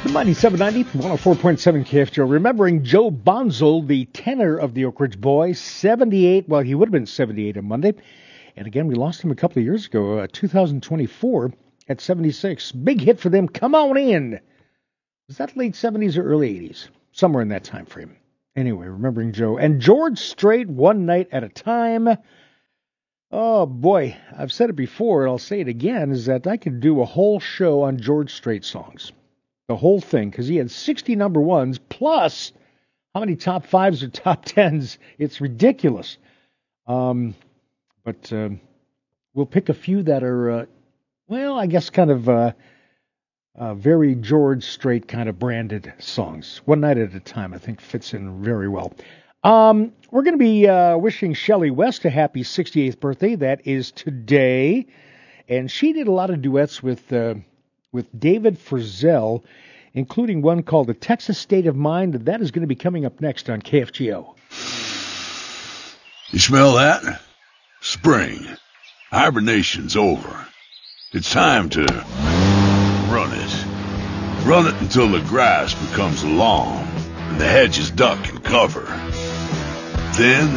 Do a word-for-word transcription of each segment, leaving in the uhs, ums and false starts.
ninety-seven ninety, one oh four point seven K F G O. Remembering Joe Bonzel, the tenor of the Oak Ridge Boys, seventy-eight. Well, he would have been seventy-eight on Monday. And again, we lost him a couple of years ago, uh, two thousand twenty-four at seventy-six. Big hit for them. Come on in. Was that late seventies or early eighties? Somewhere in that time frame. Anyway, remembering Joe. And George Strait, One Night at a Time. Oh, boy. I've said it before, and I'll say it again, is that I could do a whole show on George Strait songs. The whole thing, because he had sixty number ones, plus how many top fives or top tens. It's ridiculous. Um, but uh, we'll pick a few that are, uh, well, I guess kind of uh, uh, very George Strait kind of branded songs. One Night at a Time, I think, fits in very well. Um, we're going to be uh, wishing Shelley West a happy sixty-eighth birthday. That is today. And she did a lot of duets with... Uh, with David Frizzell, including one called The Texas State of Mind, and that is going to be coming up next on K F G O. You smell that? Spring. Hibernation's over. It's time to run it. Run it until the grass becomes long and the hedges duck and cover. Then,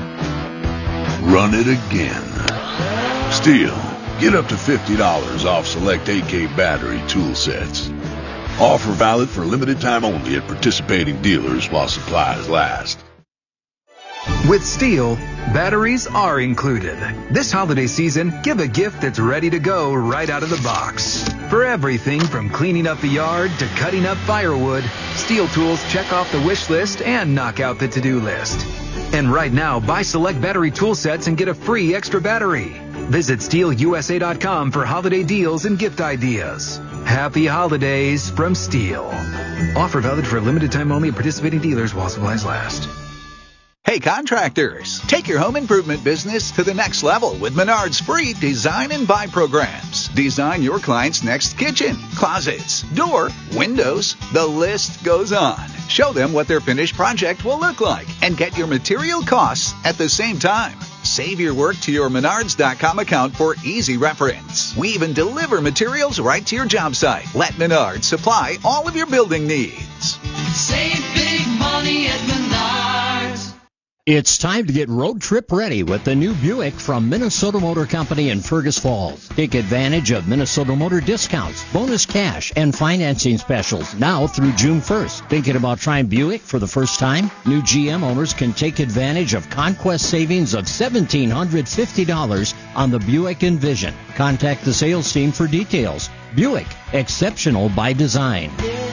run it again. Steel. Get up to fifty dollars off select A K battery tool sets. Offer valid for a limited time only at participating dealers while supplies last. With Steel, batteries are included. This holiday season, give a gift that's ready to go right out of the box. For everything from cleaning up the yard to cutting up firewood, Steel tools check off the wish list and knock out the to-do list. And right now, buy select battery tool sets and get a free extra battery. Visit steel U S A dot com for holiday deals and gift ideas. Happy holidays from Steel. Offer valid for a limited time only at participating dealers while supplies last. Hey contractors, take your home improvement business to the next level with Menard's free design and buy programs. Design your client's next kitchen, closets, door, windows, the list goes on. Show them what their finished project will look like and get your material costs at the same time. Save your work to your Menards dot com account for easy reference. We even deliver materials right to your job site. Let Menards supply all of your building needs. Save big money at Menards. It's time to get road trip ready with the new Buick from Minnesota Motor Company in Fergus Falls. Take advantage of Minnesota Motor discounts, bonus cash, and financing specials now through June first. Thinking about trying Buick for the first time? New G M owners can take advantage of conquest savings of one thousand seven hundred fifty dollars on the Buick Envision. Contact the sales team for details. Buick, exceptional by design.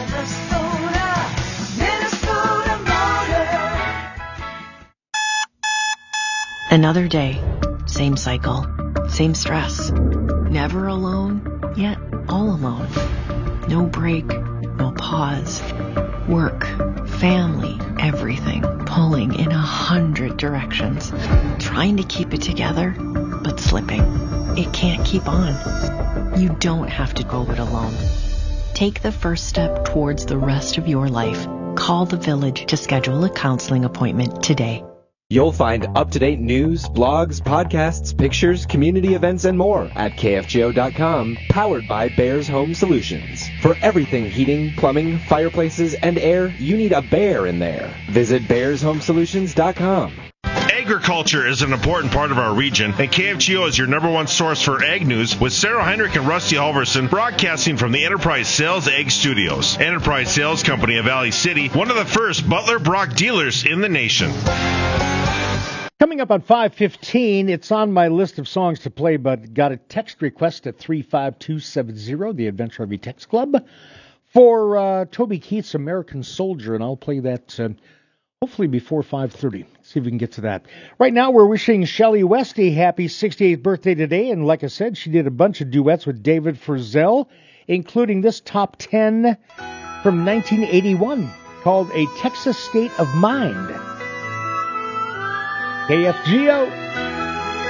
Another day, same cycle, same stress. Never alone, yet all alone. No break, no pause. Work, family, everything pulling in a hundred directions. Trying to keep it together, but slipping. It can't keep on. You don't have to go it alone. Take the first step towards the rest of your life. Call the Village to schedule a counseling appointment today. You'll find up-to-date news, blogs, podcasts, pictures, community events, and more at K F G O dot com, powered by Bears Home Solutions. For everything heating, plumbing, fireplaces, and air, you need a bear in there. Visit Bears Home Solutions dot com. Agriculture is an important part of our region, and K F G O is your number one source for ag news with Sarah Heinrich and Rusty Halverson broadcasting from the Enterprise Sales Ag Studios. Enterprise Sales Company of Valley City, one of the first Butler Brock dealers in the nation. Coming up at five fifteen, it's on my list of songs to play, but got a text request at three five two seven zero, the Adventure R V Text Club, for uh, Toby Keith's American Soldier, and I'll play that uh, hopefully before five thirty. See if we can get to that. Right now, we're wishing Shelley West a happy sixty-eighth birthday today, and like I said, she did a bunch of duets with David Frizzell, including this top ten from nineteen eighty-one called A Texas State of Mind. K F G O.